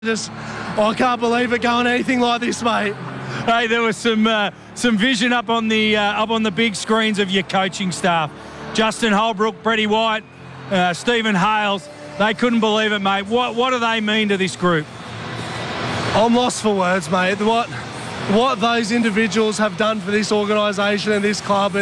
I can't believe it going anything like this, mate. Hey, there was some vision up on the big screens of your coaching staff. Justin Holbrook, Bretty White, Stephen Hales. They couldn't believe it, mate. What do they mean to this group? I'm lost for words, mate. What those individuals have done for this organisation and this club,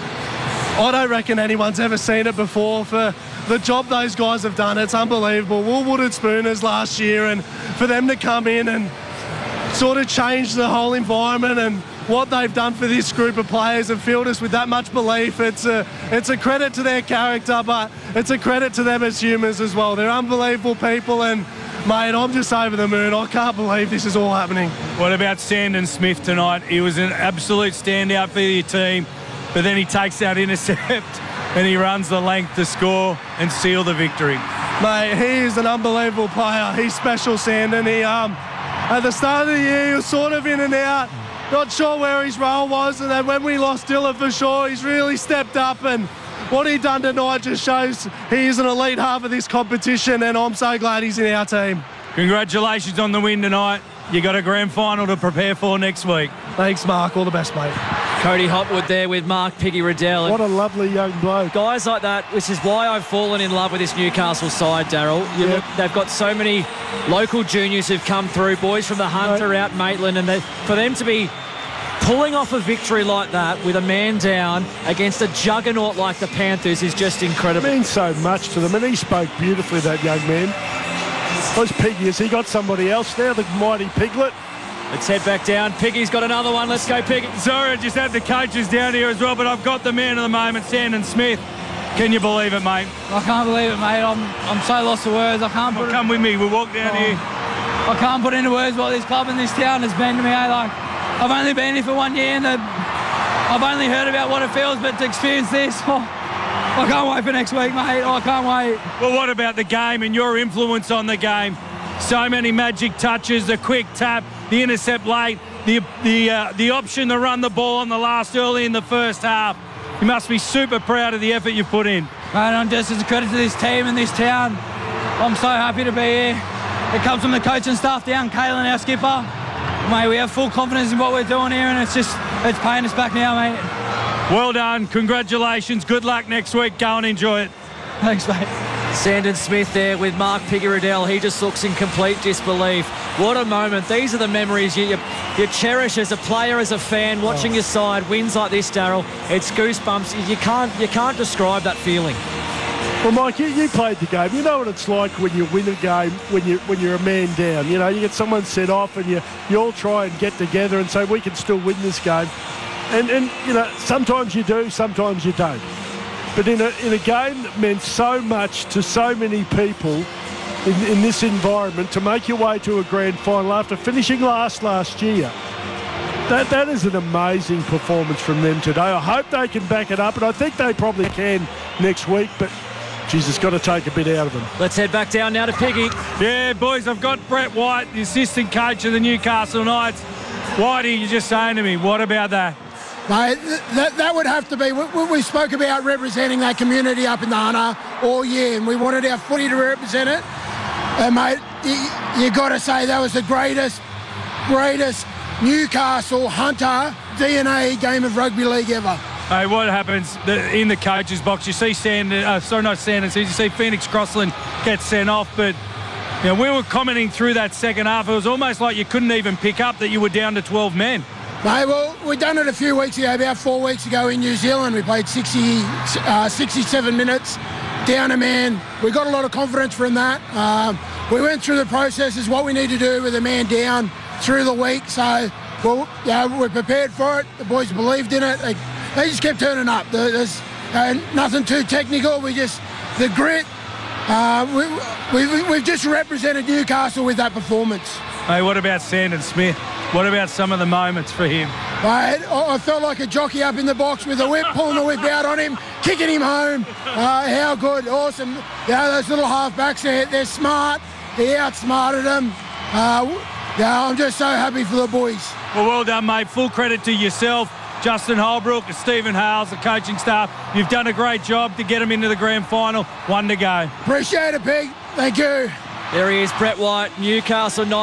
I don't reckon anyone's ever seen it before. For the job those guys have done, it's unbelievable. We're Wooded Spooners last year, and for them to come in and sort of change the whole environment and what they've done for this group of players and filled us with that much belief, it's a credit to their character, but it's a credit to them as humans as well. They're unbelievable people, and mate, I'm just over the moon. I can't believe this is all happening. What about Sandon Smith tonight? He was an absolute standout for your team, but then he takes that intercept and he runs the length to score and seal the victory. Mate, he is an unbelievable player. He's special, Sandon. He at the start of the year, he was sort of in and out. Not sure where his role was, and then when we lost Dilla for sure, he's really stepped up, and what he done tonight just shows he is an elite half of this competition, and I'm so glad he's in our team. Congratulations on the win tonight. You got a grand final to prepare for next week. Thanks, Mark. All the best, mate. Cody Hopwood there with Mark Piggy Riddell. What a lovely young bloke. Guys like that, which is why I've fallen in love with this Newcastle side, Daryl. Look, they've got so many local juniors who've come through, boys from the Hunter out Maitland, and for them to be pulling off a victory like that with a man down against a juggernaut like the Panthers is just incredible. It means so much to them, and he spoke beautifully, that young man. Where's Piggy? Has he got somebody else now, the mighty Piglet? Let's head back down. Piggy's got another one. Let's go, Piggy. Sorry, I just had the coaches down here as well, but I've got the man of the moment, Sandon Smith. Can you believe it, mate? I can't believe it, mate. I'm so lost for words. I can't put come with me. We'll walk down here. I can't put into words what this club and this town has been to me. I've only been here for 1 year, and I've only heard about what it feels, but to experience this, I can't wait for next week, mate. I can't wait. Well, what about the game and your influence on the game? So many magic touches, the quick tap, the intercept late, the option to run the ball on the last early in the first half. You must be super proud of the effort you've put in. Mate, I'm just as a credit to this team and this town. I'm so happy to be here. It comes from the coaching staff down, Kalen, our skipper. Mate, we have full confidence in what we're doing here, and it's paying us back now, mate. Well done. Congratulations. Good luck next week. Go and enjoy it. Thanks, mate. Sandon Smith there with Mark Piggy Riddell. He just looks in complete disbelief. What a moment. These are the memories you cherish as a player, as a fan, watching your side. Wins like this, Daryl. It's goosebumps. You can't describe that feeling. Well, Mike, you played the game. You know what it's like when you win a game, when you're a man down. You know, you get someone set off and you all try and get together and say, we can still win this game. And you know, sometimes you do, sometimes you don't. But in a game that meant so much to so many people in this environment, to make your way to a grand final after finishing last year, that is an amazing performance from them today. I hope they can back it up, and I think they probably can next week, but geez, it's got to take a bit out of them. Let's head back down now to Piggy. Yeah, boys, I've got Brett White, the assistant coach of the Newcastle Knights. Whitey, you're just saying to me, what about that? Mate, that would have to be. We spoke about representing that community up in the Hunter all year, and we wanted our footy to represent it. And, mate, you got to say that was the greatest Newcastle Hunter DNA game of rugby league ever. Hey, what happens in the coach's box? You see you see Phoenix Crossland get sent off, but you know, we were commenting through that second half. It was almost like you couldn't even pick up that you were down to 12 men. Mate, well, we done it a few weeks ago, about 4 weeks ago in New Zealand. We played 67 minutes, down a man. We got a lot of confidence from that. We went through the processes, what we need to do with a man down through the week. So, well, yeah, we're prepared for it. The boys believed in it. They just kept turning up. There's nothing too technical. The grit. We've just represented Newcastle with that performance. Hey, what about Sandon Smith? What about some of the moments for him? Mate, I felt like a jockey up in the box with the whip, pulling the whip out on him, kicking him home. How good, awesome. Those little halfbacks, they're smart. He outsmarted them. I'm just so happy for the boys. Well done, mate. Full credit to yourself, Justin Holbrook, Stephen Hales, the coaching staff. You've done a great job to get them into the grand final. 1 to go. Appreciate it, Pig. Thank you. There he is, Brett White, Newcastle